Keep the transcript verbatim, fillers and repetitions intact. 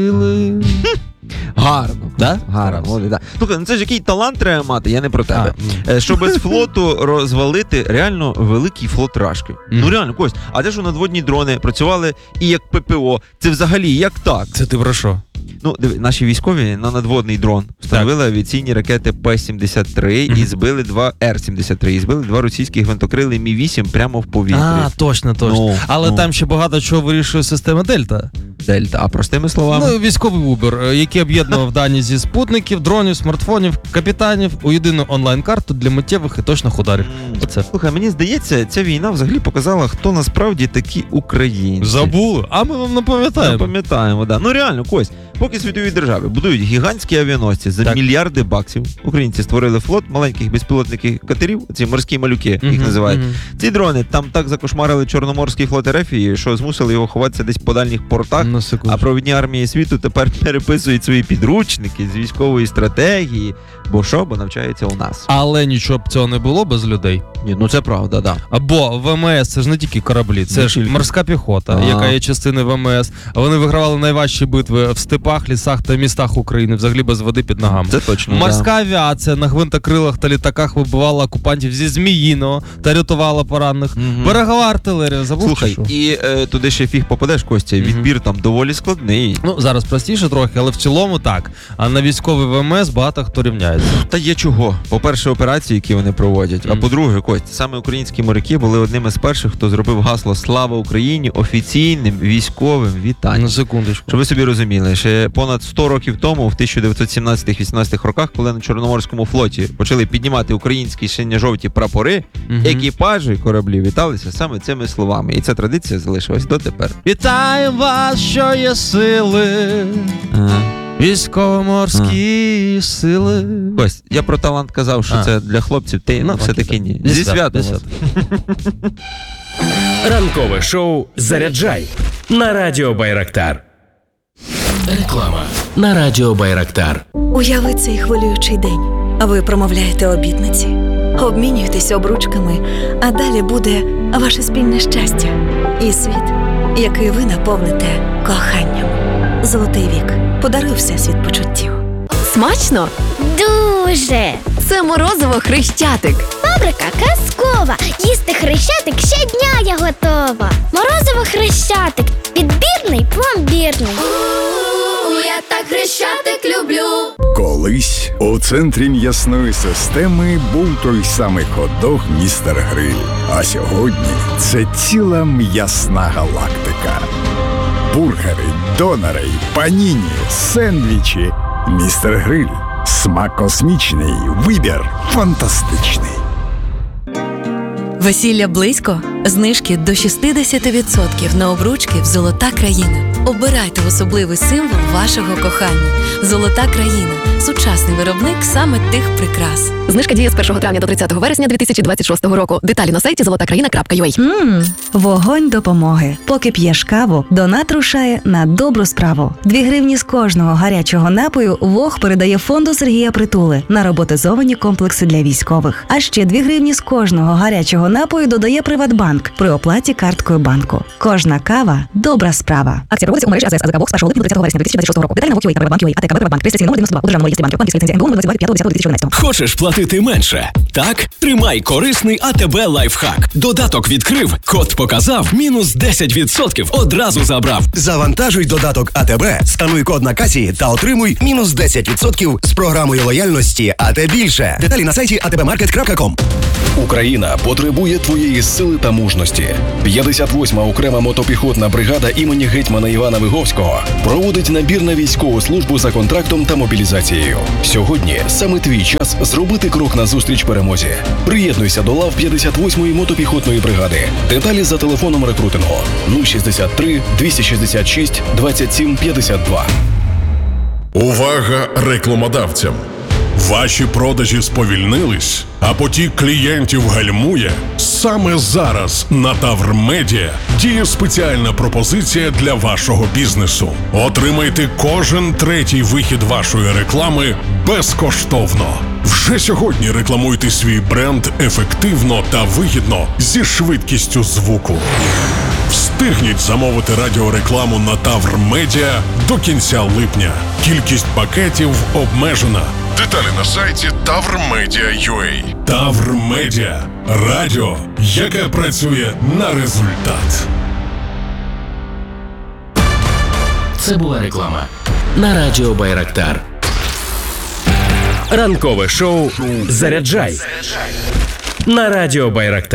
Гарно. Да? Гарно. Молодець, да. Слухай, ну це ж який талант треба мати, я не про тебе. А, Щоб без флоту розвалити реально великий флот Рашки. Mm. Ну реально, Кость, а де ж надводні дрони працювали і як ППО? Це взагалі як так? Це ти про що? Ну, диви, наші військові на надводний дрон встановили авіаційні ракети Пе сімдесят три mm-hmm. і збили два Ер сімдесят три, і збили два російських гвинтокрили Мі вісім прямо в повітрі. А, точно, точно. Ну, Але ну. там ще багато чого вирішує система Дельта. Дельта, а простими словами? Ну, військовий Uber, який об'єднував дані зі спутників, дронів, смартфонів, капітанів у єдину онлайн-карту для миттєвих і точних ударів. Оце. Слухай, мені здається, ця війна взагалі показала, хто насправді такі українці. Забули, а ми вам не пам'ятаємо. Не пам'ятаємо, да. Ну реально, Кость, поки світові держави будують гігантські авіаносці за так. мільярди баксів, українці створили флот маленьких безпілотних катерів, ці морські малюки, uh-huh, їх називають. Uh-huh. Ці дрони там так закошмарили Чорноморський флот РФ, що змусили його ховатися десь по дальніх портах, а провідні армії світу тепер переписують свої підручники з військової стратегії, бо що, бо навчаються у нас. Але нічого б цього не було без людей. Ні, ну це правда, да. Або ВМС, це ж не тільки кораблі, це не ж тільки. морська піхота, А-а. яка є частиною ВМС. Вони вигравали найважчі битви в степах, лісах та містах України, взагалі без води під ногами. Це точно, Морська да. авіація на гвинтокрилах та літаках вибивала окупантів зі Зміїного та рятувала поранених. Mm-hmm. Берегова артилерія, забув. Слухай, що? і е, туди ще фіг попадеш, Костя, mm-hmm. відбір там доволі складний. Ну, зараз простіше трохи, але в цілому так. А на військовий ВМС багато хто рівняється. Та є чого. По-перше, операції, які вони проводять. Mm-hmm. А по-друге, Кость, саме українські моряки були одними з перших, хто зробив гасло «Слава Україні» офіційним військовим вітанням. На секундочку. Щоб ви собі розуміли, ще понад сто років тому, в тисяча дев'ятсот сімнадцятих-вісімнадцятих роках, коли на Чорноморському флоті почали піднімати українські синьо-жовті прапори, mm-hmm. екіпажі кораблів віталися саме цими словами. І ця традиція залишилась дотепер. Вітаємо вас, що є сили, ага. військово-морські ага. сили. Кость, я про талант казав, що а. це для хлопців, ти ну, все-таки ні. Зі святом. Ранкове шоу «Заряджай» на Радіо Байрактар. Реклама на Радіо Байрактар. Уяви цей хвилюючий день. Ви промовляєте обітниці, обмінюєтесь обручками, а далі буде ваше спільне щастя і світ, який ви наповните коханням. Золотий вік. Подаруй всесвіт почуттів. Смачно? Дуже! Це морозиво Хрещатик. Фабрика казкова. Їсти Хрещатик щодня я готова. Морозиво Хрещатик. Підбірний, пломбірний. Я так Хрещатик люблю. Колись у центрі м'ясної системи був той самий хот-дог «Містер Гриль». А сьогодні це ціла м'ясна галактика. Бургери, донори, паніні, сендвічі. «Містер Гриль». Смак космічний, вибір фантастичний. Весілля близько? Знижки до шістдесят відсотків на обручки в «Золота країна». Обирайте особливий символ вашого кохання. «Золота країна» – сучасний виробник саме тих прикрас. Знижка діє з першого травня до тридцятого вересня дві тисячі двадцять шостого року. Деталі на сайті золота країна крапка ю а. Ммм, вогонь допомоги. Поки п'єш каву, донат рушає на добру справу. Дві гривні з кожного гарячого напою ВОГ передає фонду Сергія Притули на роботизовані комплекси для військових. А ще дві гривні з кожного гарячого напою додає Приватбанк при оплаті карткою банку. Кожна кава – добра справа. Акція проводиться у мережі АЗС АЗК ВОГ з першого липня до тридцятого вересня дві тисячі двадцять шостого року. Деталі на ВОГ ю а, Приватбанк ю а, АТК Приватбанк, реєстраційний номер дев'яносто два, у державному реєстрі банків, банківська ліцензія ен ді у номер двадцять п'ятого десятого дві тисячі дванадцятого. Хочеш платити менше? Так? Тримай корисний АТБ лайфхак. Додаток відкрив, код показав, мінус десять відсотків одразу забрав. Завантажуй додаток АТБ, скануй код на касі та отримуй мінус десять відсотків з програмою лояльності АТ більше. Деталі на сайті а те бе маркет крапка ком. Україна потребує твоєї сили та мужності. п'ятдесят восьма окрема мотопіхотна бригада імені гетьмана Івана Виговського проводить набір на військову службу за контрактом та мобілізацією. Сьогодні саме твій час зробити крок назустріч перемозі. Приєднуйся до лав п'ятдесят восьмої мотопіхотної бригади. Деталі за телефоном рекрутингу нуль шістдесят три двісті шістдесят шість двадцять сім п'ятдесят два. Увага рекламодавцям! Ваші продажі сповільнились, а потік клієнтів гальмує? Саме зараз на Таврмедіа діє спеціальна пропозиція для вашого бізнесу. Отримайте кожен третій вихід вашої реклами безкоштовно. Вже сьогодні рекламуйте свій бренд ефективно та вигідно зі швидкістю звуку. Встигніть замовити радіорекламу на Тавр Медіа до кінця липня. Кількість пакетів обмежена. Деталі на сайті тавр медіа крапка ю а. Тавр Медіа. Радіо, яке працює на результат. Це була реклама на радіо Байрактар. Ранкове шоу «Заряджай» на радіо Байрактар.